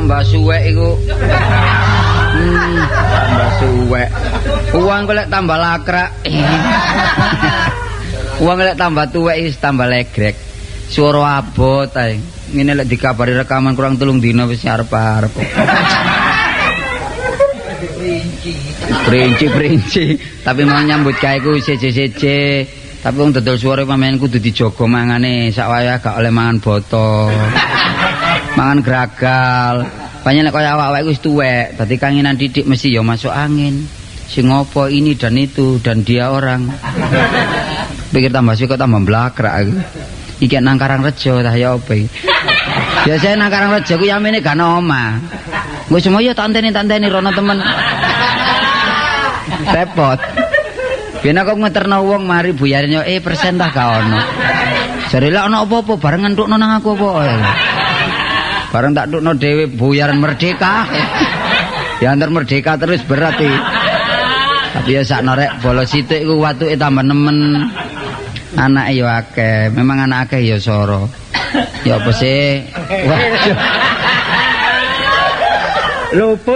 tambah suwek iku. Tambah suwek. Uang golek tambah lakrak. Uang golek tambah tuwek wis tambah legrek. Suara abot ae. Ngene lek dikabari rekaman kurang 3 dina wis arep-arep. Perinci. Tapi mau nyambut gawe ku seje-seje. Tapi wong dodol suara pamain kudu dijogo mangane, sak wayah gak oleh mangan boto. Mangan gragal. Banyak nek kaya awak-awak wis tuwek, dadi kangenan didik mesti ya masuk angin. Sing ngopo ini dan itu dan dia orang. Pikir tambah suwi kok tambah blakrak aku. Iki nang Karangrejo tah ya opo iki. Biasane nang Karangrejo ku yamene gak ana omah. Engko semoyo tanteni rono temen. Repot. Biyen aku ngeterno wong mari buyarnya persen tah gak ono. Jare lek ono apa-apa bareng entukno nang aku apa. Bareng tak tukno dhewe buyaran merdeka. Diantar merdeka terus berat iki. Tapi ya sakno rek bolos sithik iku watuke tambah nemen. Anake ya akeh, memang anak akeh ya soro. Ya apa sih? Waduh. Luput.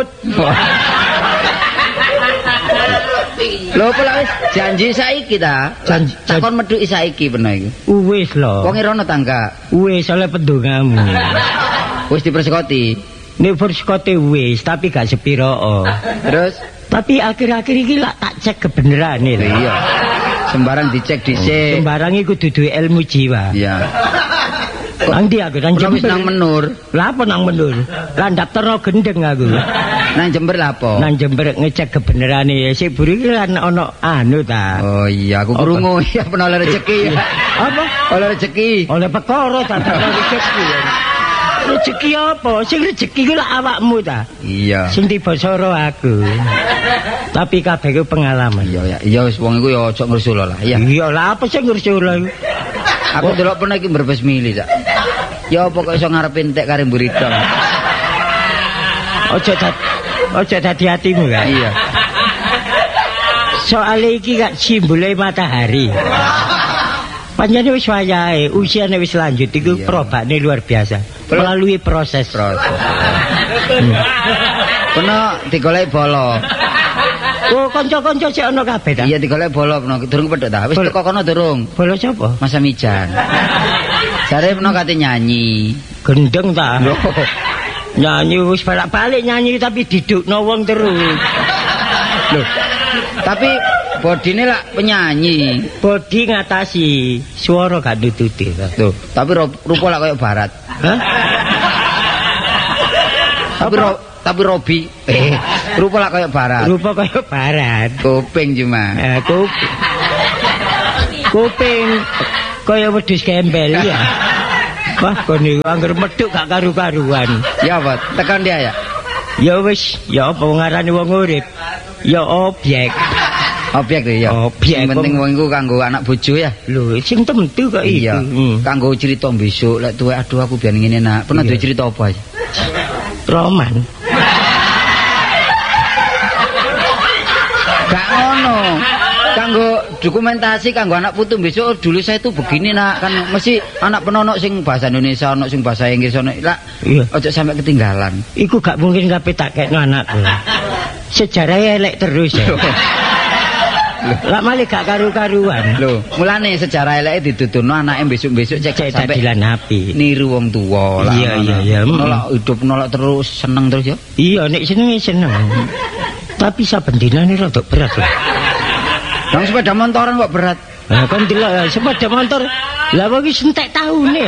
Lho kok wis janji saiki ta? Janji takon medhuki saiki peno iki. Wis lho. Wong rono tangga. Wis oleh pendongamu. Wis dipersekoti. Nek persekoti wis tapi gak sepiro. Terus tapi akhir-akhir iki lak tak cek kebenerane lho. Iya. Sembarang dicek dhisik. Sembarang iku dudu ilmu jiwa. Iya. Nang ndi aku nang Jember. Nang Menur. Lah apa nang Menur? Lah daftarno gendeng aku. Nang Jember lha apa? Nang Jember ngecek kebenerane. Sik buri iki kan ana anu ta. Oh iya, aku krungu ya peno oleh rezeki. Apa? Oleh rezeki. Oleh perkara ta rezeki. Rezeki apa? Sing rezeki ku lak awakmu ta. Iya. Sing dibosoro aku. Tapi kabeh ku pengalaman. Iya wis wong iku ya aja ngrusul lah. Iya. Iya lah apa sing ngrusul iku? Aku delok pernah iki mbrebes mili sak. Ya apa kok iso ngarepe entek kare mburidong. Ojo dadi hatimu kan. Iya. Soale iki gak simbole matahari. Panjane wis wayahe, usiane wis lanjut iku probane luar biasa. Melalui proses. Peno digoleki bolo. Oh, kanca-kanca sik ana kabeh ta? Iya digoleki bolo peno, durung pedhok ta? Wis teko kono durung. Bolo sapa? Mas Mijan. Jare peno kate nyanyi. Gendeng ta? Nyanyi wis balik-balik nyanyi tapi didukno wong terus. Loh. Tapi bodine lak penyanyi. Bodi ngatasi, suara gak nututi. Tuh, tapi rupa lak koyo barat. Hah? Tapi Robi rupa lak koyo barat. Rupa koyo barat. Kuping cuma. Kuping koyo wedhus gembel ya. Wah, kon niku angger medhuk gak karu-karuan. Ya apa? Tekan dia ya. Ya wis, ya apa ngarani wong urip? Ya objek. Objek lho ya. Objek. Penting wong iku kanggo anak bojo ya. Lho, sing tentu kok iku. Iya. Kanggo cerita besok lek tuwek aduh aku biyen ngene nak. Pernah duwe cerita apa aja? Roman. Gak ngono. Kanggo dokumentasi kanggo anak putu besok dulu saya itu begini nak kan mesti anak penonok sing bahasa Indonesia ono sing bahasa Inggris ono lak ojo sampai ketinggalan. Iku gak mungkin kabeh tak kekno anakku. Sejarah elek terus ya. Lah malah gak karu-karuan. Lho, mulane sejarah eleke dituturno anake besok-besok cek sampai dadilan api. Niru wong tuwa lah. Iya. Nolak hidup nolak terus seneng terus ya. Iya, nek seneng. Tapi saben dinane rada berat lho. Nang sepeda motoran kok berat. Lah kan delok sepeda motor. Lah kok iki entek taune.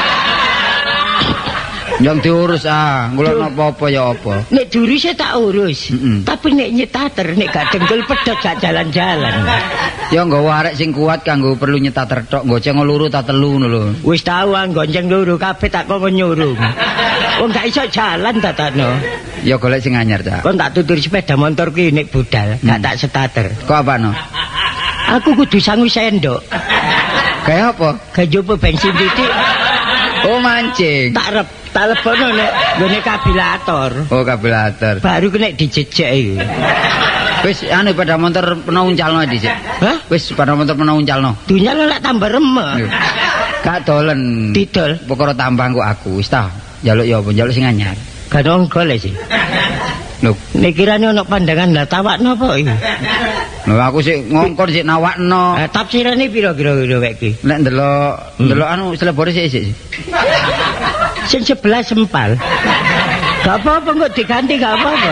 Yang diurus ngulon apa-apa ya apa. Nek diurus tak urus. Tapi nek nyetater nek gak dengkul pedhot gak jalan-jalan. Ya nggawa arek sing kuat kanggo perlu nyetater tok, gonceng loro ta telu ngono lho. Wis tau gonceng loro kabeh tak kok nyuruh. Wong gak iso jalan tatakno. Ya golek sing anyar ta. Kon tak tutur sepeda motor ki nek budal, gak tak starter. Kok apano? Aku kudu sangu sendok. Kayak apa? Kejopo bensin titik. Oh mancing. Tak lebono nek nggone kabilator. Oh kabilator. Baru nek dijejek iki. Wis pada motor peno uncalno dhisik. Hah? Wis pada motor peno uncalno. Dunyane lek tambah remek. Gak dolen. Didol. Perkara tambah kok aku wis ta. Njaluk ya apa? Njaluk sing anyar. Gak ono golek sih. Lho, Nek kirane ono pandangan lah tawakno apa iki? lho aku sik ngongkon sik nawakno. Tafsirane piro kira-kira wek iki? Nek ndelok anu selebore sik. Sing 11 sempal. Gak apa-apa kok diganti gak apa-apa.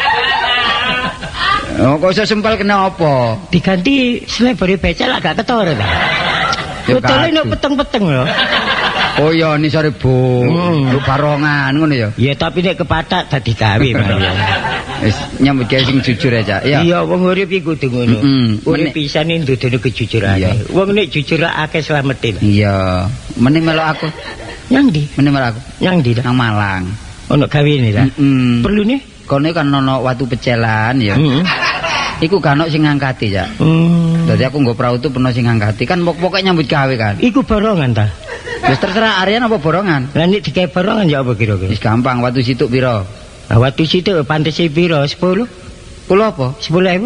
Oh, kok iso sempal kena apa? Diganti selebore becek lah gak ketara ta. Ya Betule kadu. nek peteng-peteng lho. Oh iya ni sore Bu. Lu barongan ngono ya. Ya tapi nek kepatak dadi gawe Mas. Wis nyambut gawe sing jujur aja. Ya. Iya wong urip iku kudu ngono. Urip Menik- pisan ndudune kejujurane. Iya. Wong nek jujur akeh slamete. Iya. Mending melok aku. Nyang ndi? Mending melok aku. Nyang ndi ta? Nang Malang. Ono gawene ta? Heeh. Perlune? Kono kan ono watu pecelan ya. Heeh. Iku kan ono sing ngangkati ya. Dadi aku nggo prau tu peno sing ngangkati kan pokoknya nyambut gawe kan. Iku borongan ta? Wis terserah Aryan apa borongan. Lah nek digawe borongan ya apa kira-kira? Wis gampang watu situk piro? Nah, waktu situ pantese piro? 10? Kulo apa? 10.000?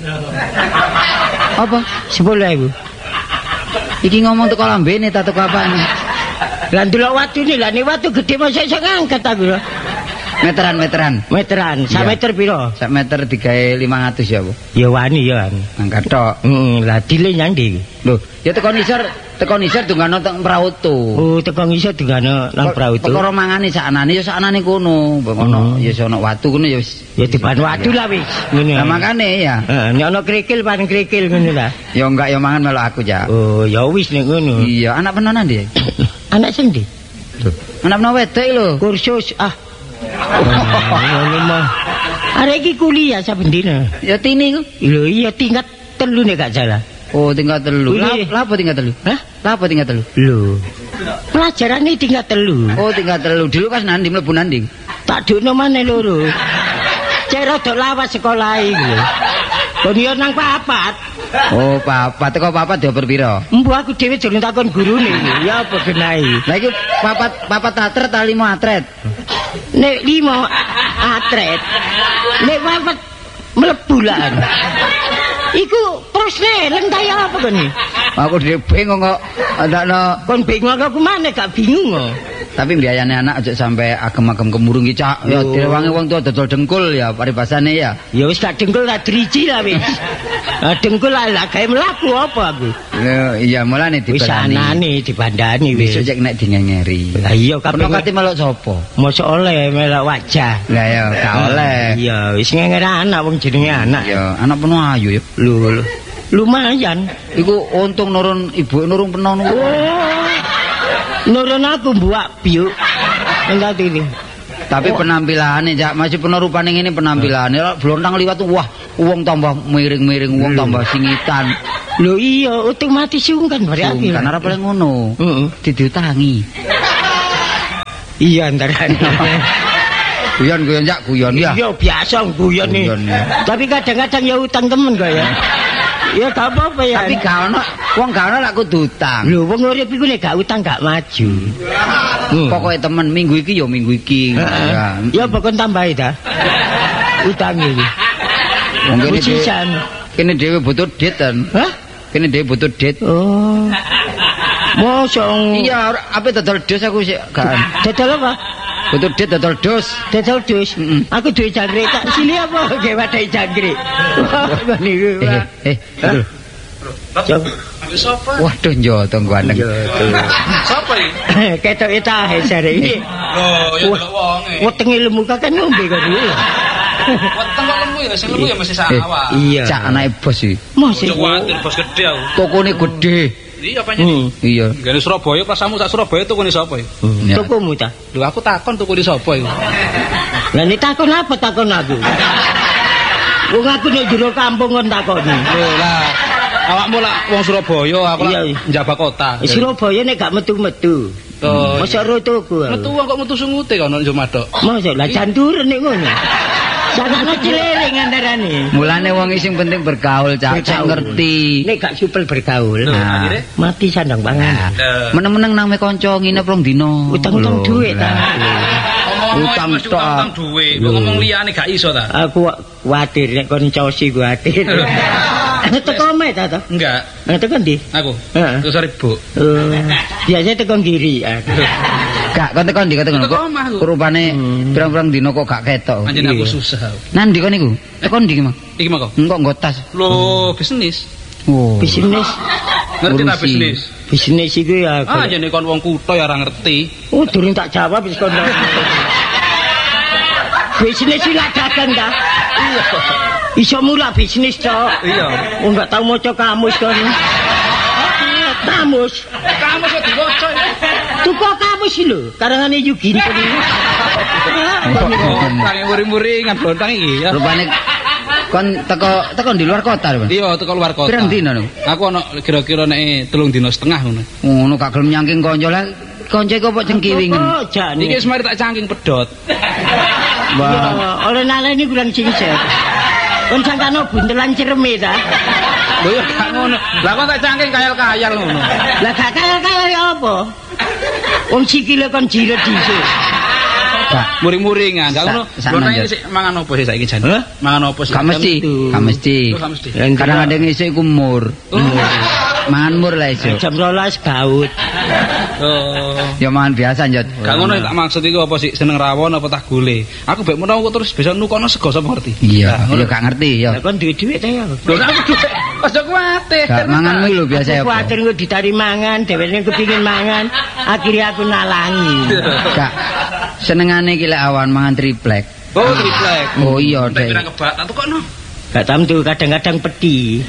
Apa? 10.000. Iki ngomong teko lambene ta teko apane? Lah ndelok watune lah nek watu gedhe mosok iso ngangkat aku lho. Meteran. Meteran, sak Iya. meter piro? Sak meter digawe 500 ya, Bu. Ya wani ya. Angkat tok. Lah dile nyang ndi? Lho, ya teko nisor dungano teng perahu tu. Oh, teko ngisor dingane nang prau itu. Perkara mangane saknane ya saknane kono. Ngono ya iso ono watu kono ya wis. Ya diban watu lah wis. Ngono. Lah makane ya. Heeh, nek ono krikil paling krikil ngono lah. Ya enggak ya mangan melok aku ya. Oh, ya wis nek ngono. Iya, anak penonan dia. Anak sing ndi? Anak peno wedok lho. Kursus ngono mah. Arek iki kuliah saben dina. Ya tini ku. Lho iya tingkat 3 nek gak salah. Oh, tinggal telu. Wih. Lah apa tinggal telu? Hah? Lah apa tinggal telu? Lho. Pelajarane tingkat 3. Oh, tinggal telu. Dulu pas nandi mlebu nandi. Tak dukno maneh loro. Cek rada lawas sekolah iki lho. Kon yo nang papat. Oh, papat teko papat ya pira? Embu aku dhewe durung takon gurune iki. Ya apa genahi? Lah iki papat atret ta 5 atret? Nek 5 atret. Nek papat mlebu lan. Iku prosne lentai apa kene? Aku dhewe bingung kok ndakno. Kon bingung aku maneh gak bingung kok. Tapi mbiayane anak aja sampai agem-agem kemurung iki, Cak. Ya Oh. direwangi wong tuwa dodol dengkul ya paribasane ya. Ya wis gak dengkul tak driji lah wis. Dengkul lah gawe mlaku apa aku. Iya mulane Wis dibandani. anane dibandani wis. Besok cek nek dingengeri. Lah iya Peno kabeh kate melok sapa? mosok oleh melok wajah. Lah ya gak oleh. Iya, wis ngenger anak wong jenenge anak. Ya anak penuh ayu ya. Lho. Lumayan. Iku untung nurun ibu nurun penuh. Nurun aku mbuak biuk. Enggak ini. Tapi penampilannya Cak masih penuh rupane ngene penampilannya. Lah blontang liwat wah wong tambah miring-miring, wong tambah singitan. Lho iya, otomatis sungkan berarti. Kan ora paling ngono. Heeh. Diutangi. Iya antarane. Guyon Cak, guyon ya. Iya biasa guyon nih. Guyon, ya. Tapi kadang-kadang ya utang temen kok ya. Ya gak apa-apa ya. Tapi gak ono wong gak ono lak kudu utang. Lho wong urip iku nek gak utang gak maju. Pokoknya temen minggu iki ya minggu iki. Ya pokoknya tambahi ta. Utang iki. Wong kene Usisan. kene dhewe butuh dit kan. Hah? Kene dhewe butuh dit. Oh. Mosong. Iya, apa dodol dos aku sik gak. Dodol apa? Butuh dit dodol dos. Dodol dus. Aku duwe jangkrik tak sini apa gawe wadah jangkrik. Niku. Aduh. Waduh njotong gandeng. Sapa iki? Ketok eta jare iki. Lho, ya delok wonge. Wetenge lemu kan ngombe kok iki. Weteng kok lemu ya, sing lemu ya mesti sawah. Iya. Cak anake bos iki. Mosok. Kuwatir bos gede aku. Tokone gede. Iya apa nyene? Iya. Gane Surabaya prasamu sak Surabaya tukune sapa iki? Ya. Tokomu ta? Lho aku takon tukune sapa iki? Lah nek takon apa takon aku? Wong aku nek jero kampung kon takoni. Lho lah, awakmu lah wong Surabaya, aku lah Iya. njaba kota. Surabaya nek gak metu-metu. Oh, Mosok ro tuku. metu wong kok metu sungute kono njo madok. Mosok lah janduren nek ngono. Jangan cilik ngandarane. Mulane wong sing penting bergaul, Cak. Cek Bergaul. ngerti. Nek gak supel bergaul, Lho, Nah. akhire mati sandang pangan. Meneng-meneng nang me kanca nginep rong dino. Utang-utang Lho, duit ta. ngomong Utang mesti tok. utang duwe, kok ngomong liyane gak iso ta? Aku kuatir nek kon cosi kuatir. Teko me ta to? Enggak, Teko ndi? aku. Heeh. Terus Ribuk. Biasanya teko ngiri. Gak kon tekan ndi Teko omah aku. Rupane pirang-pirang dina kok gak ketok. Anjene aku susah. Nandi kon niku? Tekan ndi ki, Mang? Iki mah kok. Engko nggo tas. Lho, bisnis. Oh. Bisnis. Ngerti ta Ngurusi. bisnis? Bisnis iku ya. Ah, jane kon wong kutho ya ora ngerti. Oh, durung tak jawab wis kon. Bisnis iki lak dagang ta? Iya. Iso mulak bisnis, Cok. Iya. Oh, enggak tahu maca kamus kon. Kamus. Kamu kok diwaca. Tuku kamus iki lho, karangane Yugin kon iki. Tangi muring-muringan blontang iki ya. Rupane kon teko di luar kota lho, Mas. Iya, teko luar kota. Pirang dina lho? Aku ana kira-kira nek 3 dina setengah ngono. Ngono gak gelem nyangking kanca lah. Kanca kok cengkiwingen. Oh, jane. Iki semari tak cangking pedhot. Wah, oleh naleni kurang cincet. Kon sangkano buntelan cereme ta? Lho ya gak ngono. Lah kok tak cangking kayal-kayal ngono. Lah gak kaya ya apa? Wong sikile kon jiret dhisik. Gak Muring-muringan. Gak ngono. Sak- Blontang sak- iki sik mangan opo sih saiki jan? Hah? Mangan opo sih? gak mesti, gak mesti. Oh, gak mesti. Kadang-kadang isuk iku mur. Mangan mur lah isuk. Jam 12 gaut. Oh. Ya mangan biasa, Njot. Gak ngono tak maksud iku apa sih seneng rawon apa tak gule. Aku mek menawa kok terus bisa nukono sego sapa ngerti. Iya, Nah, ngono. ya gak ngerti ya. Lah kon duwe-duwe ta ya. Lho nek aku duwe. Aja kuwatir. Gak manganmu lho biasa ya. Aku kuwatir engko ditari mangan, dheweke kepengin mangan, akhirnya aku nalangi. Gak senengane iki lek awan mangan triplek. Oh, triplek. Oh iya, Nek Dek. pirang kebak tak tukokno. Gak tamtu kadang-kadang peti.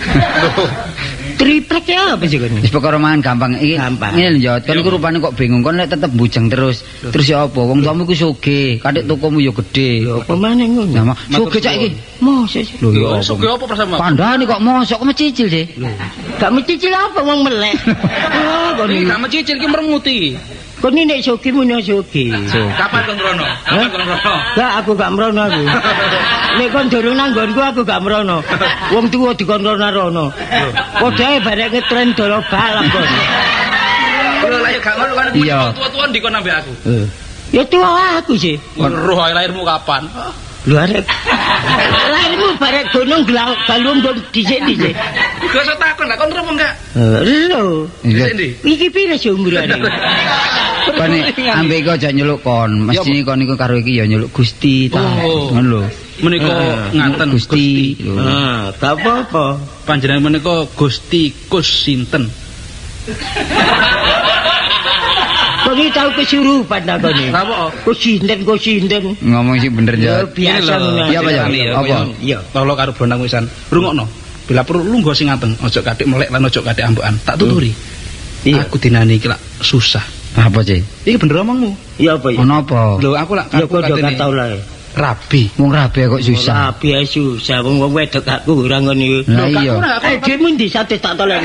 Triplek ya apa sih kon? Wis perkara mangan gampang. Iki Gampang. ngene Njot, kon iku rupane kok bingung, kon lek tetep bujeng terus. Terus ya apa? Wong tuamu iku sugih, kadek tokomu ya gedhe. Yo apa maneh ngono? Nah, sugih cak iki. Mosok sih. Lho ya Lho, apa? suge apa perasaan? Pandane kok mosok kok mecicil sih. Gak mencicil apa wong melek. Oh, kon Iki iki. gak mencicil iki mermuti. Kon iki nek sogi muni sogi. Kapan kon rono? Kapan kon rono? Gak aku gak merono aku. Nek kon durung nang nggonku aku gak merono. Wong tuwa dikon rono-rono. Podae barek ngetren dolo balap kon. Lho lah ya gak ngono kan Iya. tua-tua ndikon ambek aku. Ya tua aku sih. Weruh ae lahirmu kapan? Lu arek. Lahirmu barek gunung galung dhisik-dhisik. Gak usah takon lah kon remo enggak? Lho. Iya. Sik ndi? Iki pire sih umurane? Kon ambek iku aja nyeluk kon. Mesti kon iku karo iki ya nyeluk Gusti ta. Oh. Ngono lho. Menika ngaten Gusti. Lho. Ah, gak apa-apa. Panjenengan menika Gusti Kus sinten? Kok iki tau kesurupan ta kene? Napa? Kok sinden. Ngomong sih bener Ya Njot. biasa ngono. Iya, apa, ya? Apa? Iya. Tolo karo bonang wisan. Rungokno. Bila perlu lungguh sing nganteng, aja kadek melek lan aja kadek ambekan. Tak tuturi. Iya. Aku dinani iki lak susah. Apa sih? Iki bener omongmu. Iya apa ya? Ono apa? Lho aku lak Ya aku kok katene gak tau lah. rabi. Wong rabi kok susah. Rabi ae susah wong wedok aku ora ngono iki. Lah iya. Eh dhewe ndi sate tak tolek.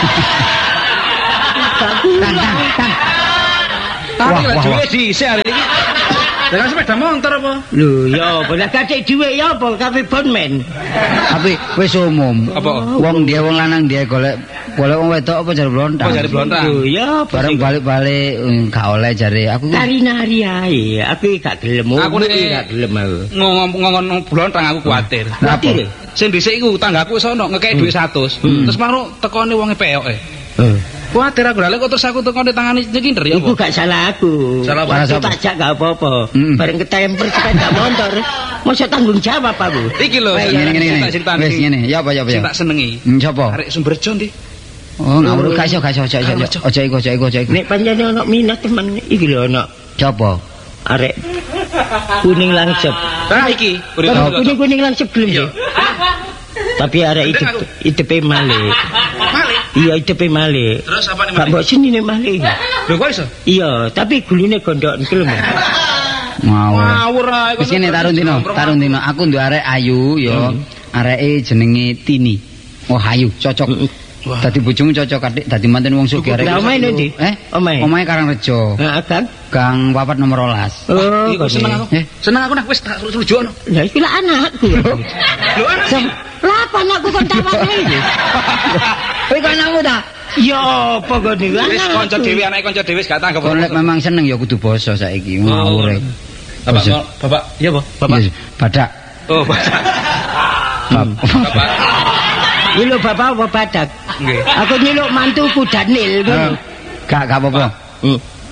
Tapi Wah, lek wah, duwe dhisik hari iki. Dengan sepeda motor apa? Lho ya apa lah gak dhuwit ya apa kafe bonmen. Tapi wis umum. Apa? Wong dia wong lanang dia golek wong wedok apa jare blontang. Apa jare blontang? Lho ya apa Bareng sih? balik-balik gak oleh jare aku. Kari nari ae. Aku gak gelem. Aku nek gak gelem aku. ngomong blontang aku kuwatir. Apa? Sing dhisik iku tanggaku sono ngekeki dhuwit 100. Terus maru tekone wonge peyoke. Kuwatir aku lha kok terus aku tekone tangane nyekinder ya Iku apa? gak salah aku. Salah apa? Waktu Salah tak jak gak apa-apa. Hmm. Bareng ketemper sepeda motor. Masa tanggung jawab aku. Iki lho, Ngene. tak critani. Wis ngene. Ya apa ya apa Sing ya. tak senengi. Sapa? Arek Sumberjo ndi? Oh, ngawur gak iso. Aja iku. Nek panjane ana minat temen iki lho ana Sapa? arek kuning langsep. Nah iki, urip Kuning langsep gelem Iya. sih. Tapi arek Penting aku. ITP male. Malik. Iya ITP male. Terus apa nih Gak Malik? mbok sini nek male. Lho kok iso? Iya, tapi gulune gondok gelem. Ngawur. Ngawur ae. Wis ngene tarun dino. Aku nduk arek ayu ya. Areke jenenge Tini. Oh ayu, cocok. Wah. Dadi bojomu cocok adik, dadi manten wong sugih arek. Lah omahe ndi? Omahe. Omahe Karangrejo. Nah, Kang. Gang papat nomor 12. Oh, Iku seneng aku. Eh? Seneng aku nak wis tak rujukno. Lah iki lah anakku. Lho anak sih. Lah apa anakku kon tawane iki? Kowe kok anakmu ta? Ya apa kok niku Wis anakku. kanca dhewe anake kanca dhewe wis gak tanggap. Kon lek memang seneng ya kudu basa saiki ngawur. Bapak, Bapak, iya apa? Bapak. Yes, badak. Oh, Bapak. Bapak. Iki lho bapak apa badak? Nggih. Aku nyeluk mantuku Daniel. Gak apa-apa.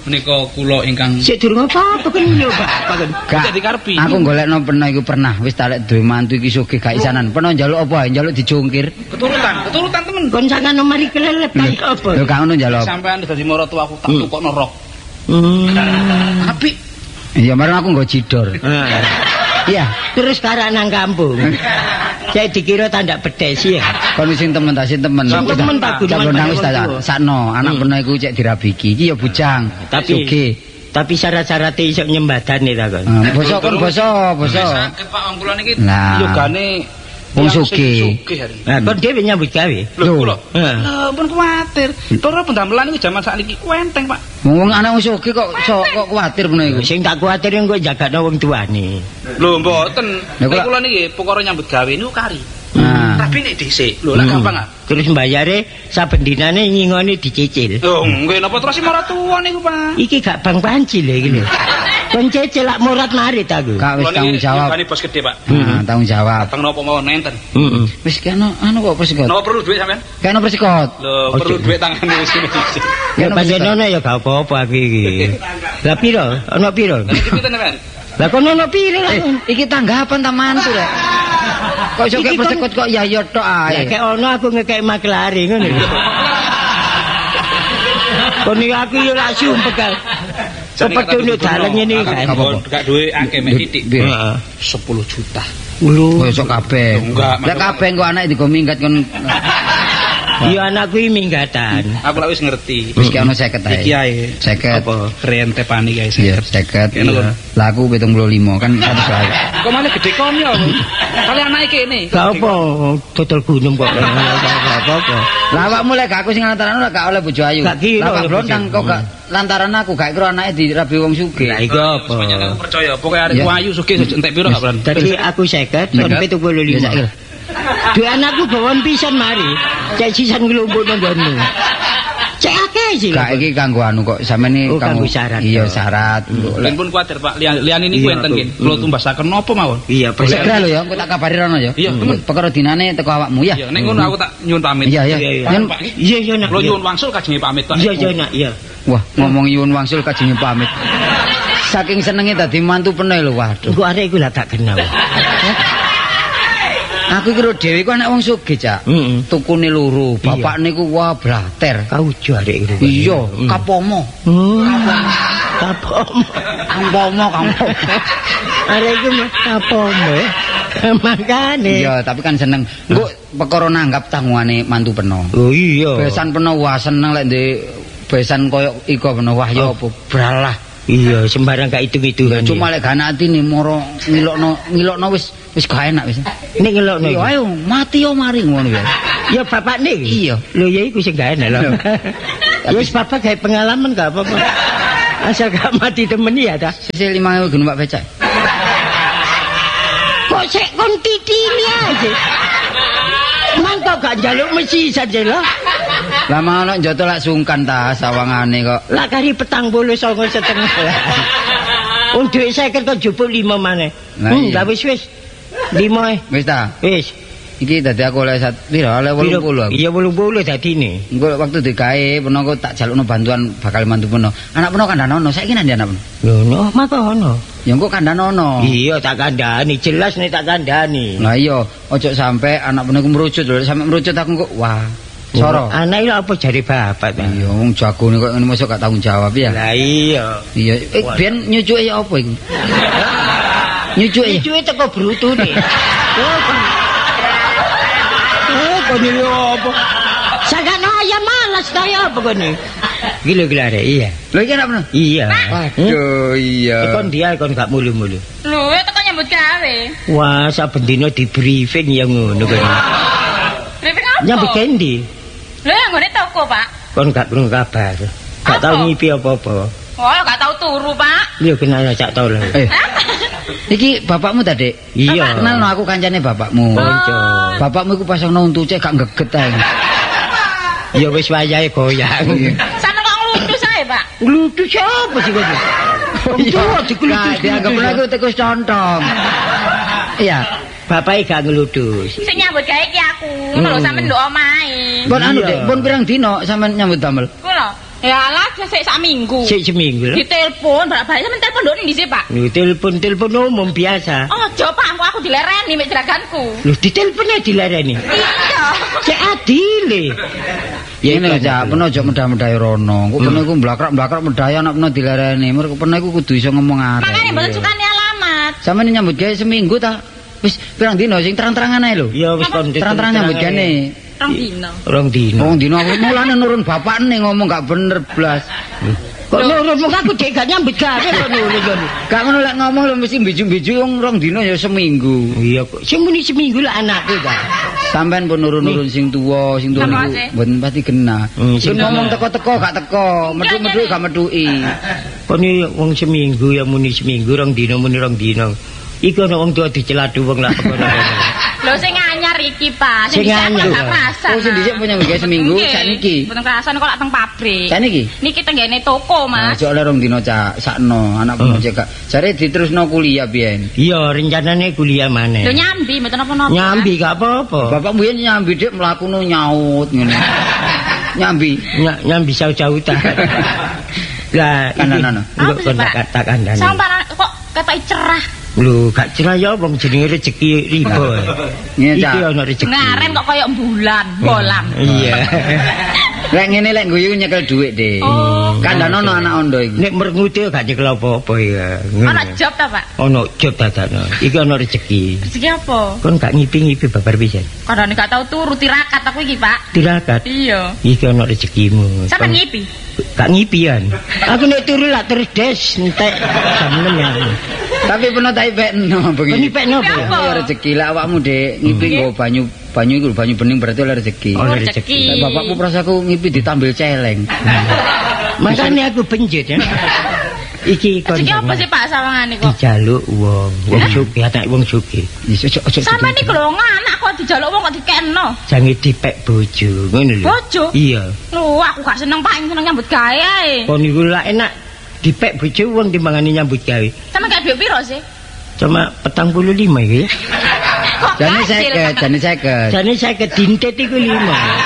menika kula ingkang Sik durung apa-apa kan yo Bapak kan. Gak dikarepi. Aku golekno peno iku pernah wis tak lek duwe mantu iki sugih gak isanan. Peno njaluk apa? Njaluk dijungkir. Keturutan temen. Kon sangan mari kelelep kan apa? Lho gak ngono njaluk. Sampean dadi maratu aku tak tukokno rok. Apik. Iya, marang aku nggo cidor. Iya, Terus karek nang kampung. Saya dikira tandak bedes ya. kon sing temen ta sing temen. Sing temen tak Cak Gondang wis tak sakno, anak peno iku cek dirabiki. Iki ya bujang. Tapi syarat-syaratnya iso nyembadane ta kon. Basa kon basa. Sakit Pak wong kula niki Nah. yogane Wong sugih. Nah, kon dhewe nyambut gawe. Lho kula. Lho pun kuwatir. Cara pendamelan iku jaman sakniki kuwenteng Pak. Wong anak wong sugih kok kuwatir peno iku. Sing tak kuwatir engko jagakno wong tuane. Lho mboten. Lha Nek kula niki perkara nyambut gawe niku kari. Nah. Tapi nek dhisik, lho lek gampang ah. Terus mbayare saben dinane nyingone dicicil. Lho nggih napa terus maratuwa niku Pak. Iki gak bang panci lho iki lho. Kon cecil lak murat marit aku. Kak wis tanggung jawab. Yogane bos gede Pak. Nah, tanggung jawab. Teng napa mawon nenten. Heeh. Wis kena anu kok persikot. Napa perlu duit sampean? Kena persikot. Lho perlu duit tangane wis dhisik. Ya panjenengan ya gak apa-apa aku iki. Lah piro? Ana piro? Lah iki pinten sampean? Lah kono ana piro lah. Iki tanggapan ta mantu rek. Kok iso kek persikot kok ya yo tok Ya ae. kayak ono aku ngekek maklari ngono lho. Kon iki aku yo lak sumpek kal. Cepet dulu dalan ngene kan. Gak duwe akeh mek titik. Heeh. 10 juta. Lho. Kok iso kabeh. Enggak, Lah kabeh engko anak digo minggat kon. Iya anakku iki minggatan. Aku lak wis ngerti. Wis ki ono 50 ae. Iki ae. 50. Apa? Rente pani guys. Iya, 50. Kene lho. Lah aku 75 kan 100 ae. Kok malah gede kon ya. Kali anake kene. Gak apa, dodol gunung kok. Gak apa-apa. Lah awakmu lek gak aku sing lantaran ora gak oleh bojo ayu. Gak kira Lah Pak oleh Blondang bojo. kok gak lantaran aku gak kira anake dirabi wong sugih. Lah iku apa? Sebenarnya aku percaya. Pokoknya arek Iya. ayu sugih entek piro gak Bran? Dadi aku 50, kon 75. Duwe anakku bawon pisan mari. Cek sisan nglumpuk nang nggonmu. Cek akeh sih. Gak iki kanggo anu kok sampeyan iki Oh, kanggo syarat. Iya syarat. Lek pun kuwatir Pak, liyane niku Iya, enten aku. nggih. Kula tumbasaken napa mawon? Iya, Segera lho ya, engko tak kabari rono ya. Iya, temen. Perkara dinane teko awakmu ya. Iya, nek ngono aku tak nyuwun pamit. Iya, iya. Iya, Pak, Iya, iya nak. Kula nyuwun wangsul kajenge pamit Pak. Iya, iya nak, iya. Wah, ngomong nyuwun wangsul kajenge pamit. Saking senenge dadi mantu pene lho, waduh. Engko arek iku lah tak kenal. Aku kira dhewe ku anak wong sugih, Cak. Heeh. Tukune loro, bapak niku wah blater. Kaujo arek iku. Iya, kapomo. Kapomo. Kampomo, kampomo. Arek iku mah kapomo. Makane. Iya, tapi kan seneng. Engko perkara nanggap tanggungane mantu peno. Oh iya. Besan peno wah seneng lek ndek besan koyo iko peno wah ya apa bralah. Iya, sembarang gak hitung-hitungan. Cuma lek gak ati nih moro ngilokno wis gak enak wis. nek ngelokno Yo iki. ayo mati yo mari ngono ya. Ya bapak nih. Iya. Lho ya iku sing gak enak lho. Ya wis bapak gawe pengalaman gak apa-apa. Asal gak mati temen ya ta. Sisi 5.000 gen Pak Becak. Kok sik kon titili aja. Mangko gak njaluk mesi saja lho. Lah mau nek njoto lak sungkan ta sawangane kok. Lah kari petang bolo 9,5. Wong dhuwit 50 kok jupuk 5 maneh. Lah iya. Lah wis. 5 ae. Wis ta. Wis. Iki dadi aku oleh piro oleh 80 aku. Iya 80 dadine. Engko waktu digawe peno kok tak jalukno bantuan bakal mantu peno. Anak peno kandhanono, saiki nang ndi anak peno? Lho no maka ono. Ya engko kandhanono. Iya tak kandhani, jelas nek tak kandhani. Lah iya, ojo sampe anak peno ku merucut lho, sampe merucut aku kok wah. Soro. Anak iki apa jare bapak ta? Iya, wong jagone kok ngene mosok gak tanggung jawab ya. Lah iya. Iya, biyen nyucuke ya apa iku? Nyucuke. Cucuke teko brutune. Kon iki apa? Sagana ayam malas kaya apa kon iki? Gila-gila rek, iya. Lho iki anak peno? Iya. Aduh, iya. Kon dia kon gak mulu-mulu. Lho, teko nyambut gawe. Wah, saben dina di briefing ya ngono kon. Briefing apa? Nyambut kendi. Lho, yang nggone toko, Pak. Kon gak perlu kabar. Gak tau Apa? ngipi apa-apa. Oh, gak tau turu, Pak. Yo kenal cak tau lah. Iki bapakmu ta, Dik? Iya. Kenalno aku kancane bapakmu. Konco. Bapakmu iku pasang untuce gak geget ae. Ya wis wayahe goyang. Sampe kok ngludus ae, Pak. Nglutu siapa sih kowe? Tua diklutus. Dianggap aku tikus contong. Iya. Bapake gak ngeludus. Sing nyambut gawe iki aku. Ngono lho sampe nduk omahe. Pun anu, Iya. Dik, pun pirang dino sampean nyambut damel? Ku lho, Ya lah, sik sak minggu. Sik seminggu lho. Ditelepon, balik sampean telepon ndone ndi sih, Pak? Lho telepon umum biasa. Ojo, Pak, aku dilereni mek jeraganku. Lho diteleponnya dilareni. Iya. Cek adile. Ya ini aja, peno aja medah-medah rono. Ku peno iku mblakrak-mblakrak medhahi anak peno dilereni. Mergo peno iku kudu iso ngomong arek. Makane mboten sukane alamat. Sampeyan nyambut gawe seminggu ta? Wis pirang dino sing terang-terangan ae lho. Ya wis kon Terang-terang nyambut gawe. Rong dino. Wong dino aku mulane nurun bapakne ngomong gak bener blas. Kok nurun mung aku dhek gak nyambut gawe kok nurun. Gak ngono lek ngomong lho mesti biju-biju wong rong dino ya seminggu. Iya kok sing muni seminggu lah anakku ta. Sampeyan pun nurun-nurun sing tuwa niku mboten pasti genah. Sing ngomong teko-teko gak teko, medhu-medhu gak medhuki. Kok ni wong seminggu ya muni seminggu rong dino muni rong dino. Iku ana wong tuwa diceladu wong lak kono. Lho sing anyar iki, Pak. Sing anyar. Oh sing dhisik punya gawe seminggu sakniki. Mboten kerasan kok lak teng pabrik. Sakniki? Niki tenggene toko, Mas. Aja oleh rong dino cak sakno anak punya cekak. Jare diterusno kuliah biyen. Iya, rencanane kuliah maneh. Lho nyambi mboten apa-apa. Nyambi gak apa-apa. Bapak mbiyen nyambi dik mlakuno nyaut ngene. Nyambi. Nyambi jauh-jauh ta. Lah, kandhane. Enggak kon tak kandhane. Sampeyan kok ketoki cerah. Lho, gak cerah ya wong jenenge rezeki riba. Iki ana rezeki. Ngaren kok koyo bulan, bolang. Iya. Lek ngene lek guyu nyekel dhuwit, Dik. Kandhane ana anak ondo iki. Nek merngute gak nyekel apa-apa ya. Ana job ta, Pak? Ana job dadakno. Iki ana rezeki. Rezeki apa? Kon gak ngipi-ngipi babar pisan. Kadane gak tau turu tirakat aku iki, Pak. Tirakat. Iya. Iki ana rezekimu. Sampe ngipi. Gak ngipian. Aku nek turu lak terus des entek jam 6 ya. Tapi pernah tak ipekno begini. Ipekno apa? Ya rezeki lah awakmu Dik, ngipi nggo banyu iku banyu bening berarti oleh rezeki. Oleh rezeki. Bapakku prasaku ngipi ditambil celeng. Makane aku benjut ya. Iki kon. Iki apa sih Pak sawangane kok? Dijaluk wong sugih, anak wong sugih. Ojo. Sampe iki lho anak kok dijaluk wong kok dikekno. Jange dipek bojo, ngono lho. Bojo? Iya. Lho aku gak seneng Pak, seneng nyambut gawe ae. Kon niku lak enak dipek bojo wong timbangane nyambut gawe. Sampe gak duit piro sih? Cuma 45 iki ya. Jane 50. Jane 50 dintet iku 5.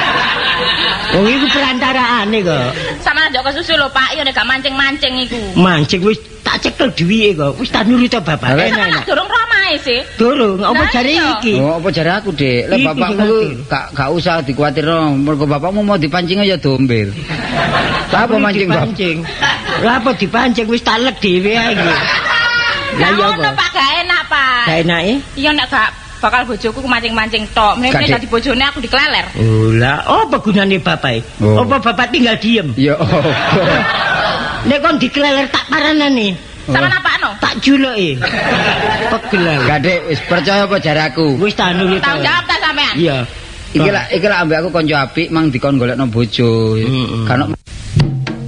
Oh iku perantaraane kok. Sama njok susu lho Pak, ya nek gak mancing-mancing iku. Mancing wis tak cekel duwike kok. Wis tak nurut to bapak. Enak. Durung romahe sih. Durung, apa jare iki? Oh, apa jare aku, Dik? Lek bapakmu gak usah dikuatirno, mergo bapakmu mau dipancing ya dombel. Apa mancing, Bang? Lah apa dipancing wis tak lek dhewe ae iki. Lah iya kok. Pak gak enak, Pak. Gak enake? Iya nek gak bakal bojoku mancing-mancing tok. Mrene dadi bojone aku dikleler. Oh lah, apa gunane bapak? Apa bapak tinggal diem? Ya apa? Nek kon dikleler tak paranane. Sama napakno? Tak juluki. Pegel. Gak Dik, wis percaya apa jare aku? Wis tak nurut. Tanggung jawab ta sampean? Iya. Iki lah ambek aku kanca apik mang dikon golekno bojo. Kan